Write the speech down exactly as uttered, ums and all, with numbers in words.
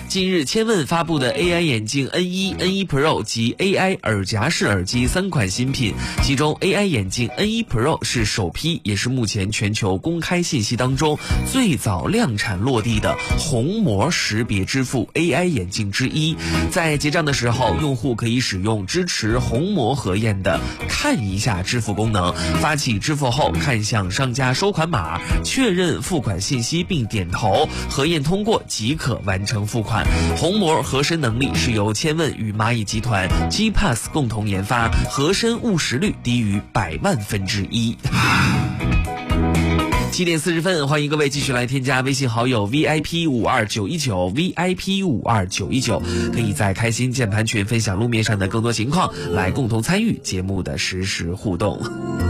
近日，千问发布的 A I 眼镜 N 一、N 一 Pro 及 A I 耳夹式耳机三款新品，其中 A I 眼镜 N 一 Pro 是首批，也是目前全球公开信息当中最早量产落地的虹膜识别支付 A I 眼镜之一。在结账的时候，用户可以使用支持虹膜核验的看一下支付功能，发起支付后看向商家收款码，确认付款信息并点头，核验通过即可完成付款。虹膜合身能力是由千问与蚂蚁集团 G Pass 共同研发，合身误识率低于百万分之一。七点四十分，欢迎各位继续来添加微信好友 V I P 五二九一九 V I P 五二九一九，可以在开心键盘群分享路面上的更多情况，来共同参与节目的实时互动。